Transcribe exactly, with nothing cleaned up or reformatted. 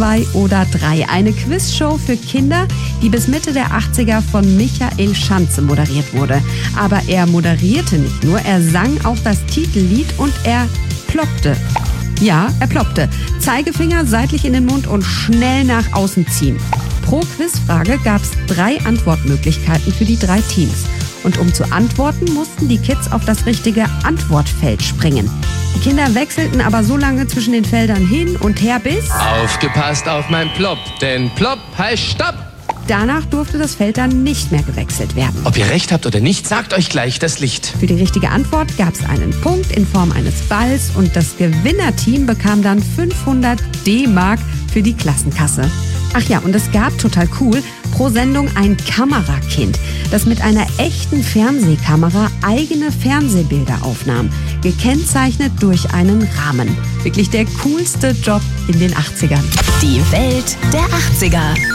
zwei oder drei. Eine Quizshow für Kinder, die bis Mitte der achtziger von Michael Schanze moderiert wurde. Aber er moderierte nicht nur, er sang auch das Titellied und er ploppte. Ja, er ploppte. Zeigefinger seitlich in den Mund und schnell nach außen ziehen. Pro Quizfrage gab es drei Antwortmöglichkeiten für die drei Teams. Und um zu antworten, mussten die Kids auf das richtige Antwortfeld springen. Die Kinder wechselten aber so lange zwischen den Feldern hin und her bis... Aufgepasst auf mein Plopp, denn Plopp heißt Stopp. Danach durfte das Feld dann nicht mehr gewechselt werden. Ob ihr recht habt oder nicht, sagt euch gleich das Licht. Für die richtige Antwort gab es einen Punkt in Form eines Balls und das Gewinnerteam bekam dann fünfhundert D-Mark für die Klassenkasse. Ach ja, und es gab, total cool, pro Sendung ein Kamerakind, das mit einer echten Fernsehkamera eigene Fernsehbilder aufnahm, gekennzeichnet durch einen Rahmen. Wirklich der coolste Job in den achtzigern. Die Welt der achtziger.